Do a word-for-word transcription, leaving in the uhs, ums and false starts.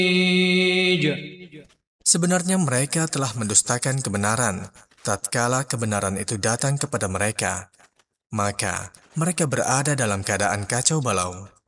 Sebenarnya mereka telah mendustakan kebenaran, tatkala kebenaran itu datang kepada mereka. Maka, mereka berada dalam keadaan kacau balau.